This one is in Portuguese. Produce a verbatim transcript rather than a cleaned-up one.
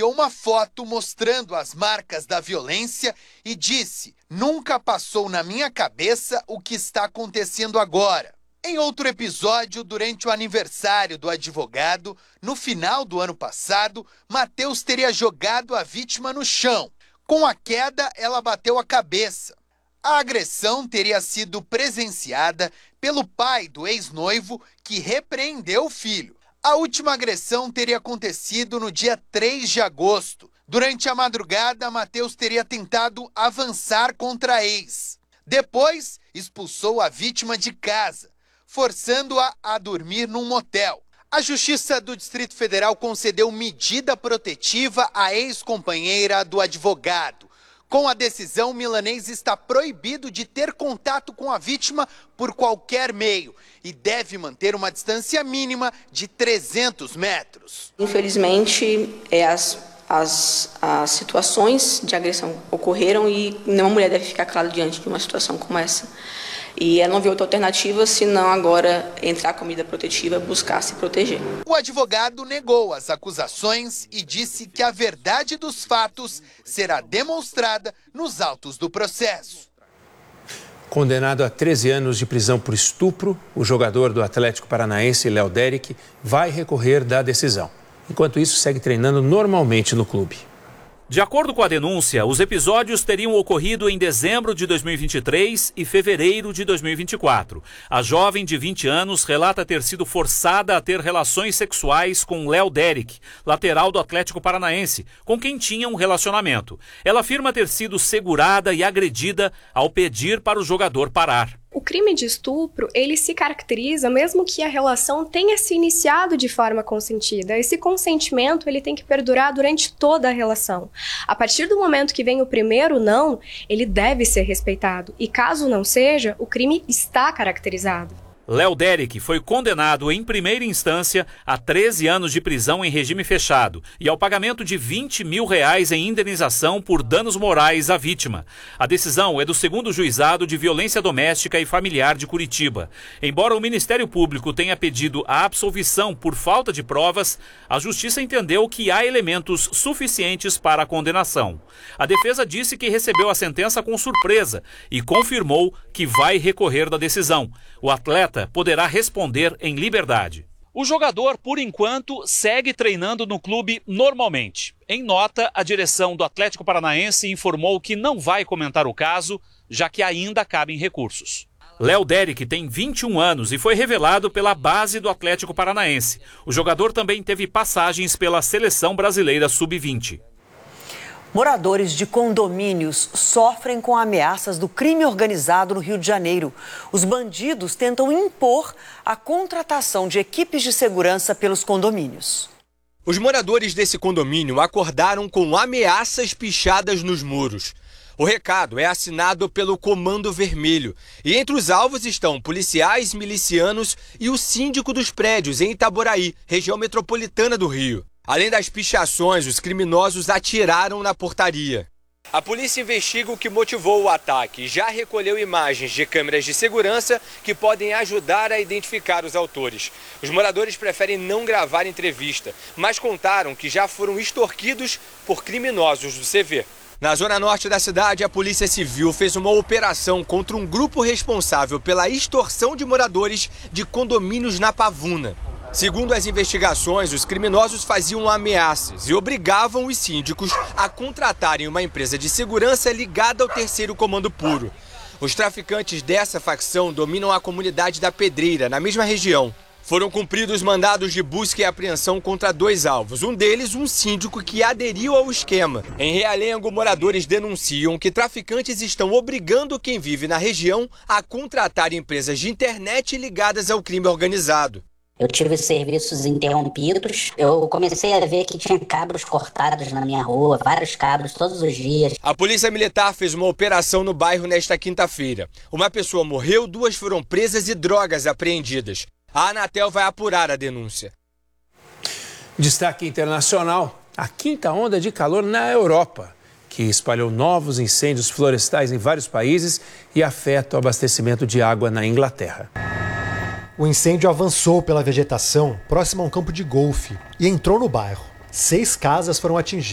enviou uma foto mostrando as marcas da violência e disse: "Nunca passou na minha cabeça o que está acontecendo agora." Em outro episódio, durante o aniversário do advogado, no final do ano passado, Matheus teria jogado a vítima no chão. Com a queda, ela bateu a cabeça. A agressão teria sido presenciada pelo pai do ex-noivo, que repreendeu o filho. A última agressão teria acontecido no dia três de agosto. Durante a madrugada, Matheus teria tentado avançar contra a ex. Depois, expulsou a vítima de casa, forçando-a a dormir num motel. A Justiça do Distrito Federal concedeu medida protetiva à ex-companheira do advogado. Com a decisão, o milanês está proibido de ter contato com a vítima por qualquer meio e deve manter uma distância mínima de trezentos metros. Infelizmente, é, as, as, as situações de agressão ocorreram e nenhuma mulher deve ficar calada diante de uma situação como essa. E ela não viu outra alternativa, senão agora entrar com a medida protetiva, buscar se proteger. O advogado negou as acusações e disse que a verdade dos fatos será demonstrada nos autos do processo. Condenado a treze anos de prisão por estupro, o jogador do Atlético Paranaense, Léo Derick, vai recorrer da decisão. Enquanto isso, segue treinando normalmente no clube. De acordo com a denúncia, os episódios teriam ocorrido em dezembro de dois mil e vinte e três e fevereiro de dois mil e vinte e quatro. A jovem de vinte anos relata ter sido forçada a ter relações sexuais com Léo Derick, lateral do Atlético Paranaense, com quem tinha um relacionamento. Ela afirma ter sido segurada e agredida ao pedir para o jogador parar. O crime de estupro, ele se caracteriza mesmo que a relação tenha se iniciado de forma consentida. Esse consentimento, ele tem que perdurar durante toda a relação. A partir do momento que vem o primeiro não, ele deve ser respeitado. E caso não seja, o crime está caracterizado. Léo Derick foi condenado em primeira instância a treze anos de prisão em regime fechado e ao pagamento de vinte mil reais em indenização por danos morais à vítima. A decisão é do segundo Juizado de Violência Doméstica e Familiar de Curitiba. Embora o Ministério Público tenha pedido a absolvição por falta de provas, a Justiça entendeu que há elementos suficientes para a condenação. A defesa disse que recebeu a sentença com surpresa e confirmou que vai recorrer da decisão. O atleta poderá responder em liberdade. O jogador, por enquanto, segue treinando no clube normalmente. Em nota, a direção do Atlético Paranaense informou que não vai comentar o caso, já que ainda cabem recursos. Léo Derick tem vinte e um anos e foi revelado pela base do Atlético Paranaense. O jogador também teve passagens pela Seleção Brasileira sub vinte. Moradores de condomínios sofrem com ameaças do crime organizado no Rio de Janeiro. Os bandidos tentam impor a contratação de equipes de segurança pelos condomínios. Os moradores desse condomínio acordaram com ameaças pichadas nos muros. O recado é assinado pelo Comando Vermelho. E entre os alvos estão policiais, milicianos e o síndico dos prédios em Itaboraí, região metropolitana do Rio. Além das pichações, os criminosos atiraram na portaria. A polícia investiga o que motivou o ataque e já recolheu imagens de câmeras de segurança que podem ajudar a identificar os autores. Os moradores preferem não gravar entrevista, mas contaram que já foram extorquidos por criminosos do C V. Na zona norte da cidade, a Polícia Civil fez uma operação contra um grupo responsável pela extorsão de moradores de condomínios na Pavuna. Segundo as investigações, os criminosos faziam ameaças e obrigavam os síndicos a contratarem uma empresa de segurança ligada ao Terceiro Comando Puro. Os traficantes dessa facção dominam a comunidade da Pedreira, na mesma região. Foram cumpridos mandados de busca e apreensão contra dois alvos, um deles um síndico que aderiu ao esquema. Em Realengo, moradores denunciam que traficantes estão obrigando quem vive na região a contratar empresas de internet ligadas ao crime organizado. Eu tive serviços interrompidos, eu comecei a ver que tinha cabos cortados na minha rua, vários cabos todos os dias. A Polícia Militar fez uma operação no bairro nesta quinta-feira. Uma pessoa morreu, duas foram presas e drogas apreendidas. A Anatel vai apurar a denúncia. Destaque internacional, a quinta onda de calor na Europa, que espalhou novos incêndios florestais em vários países e afeta o abastecimento de água na Inglaterra. O incêndio avançou pela vegetação próximo a um campo de golfe e entrou no bairro. Seis casas foram atingidas.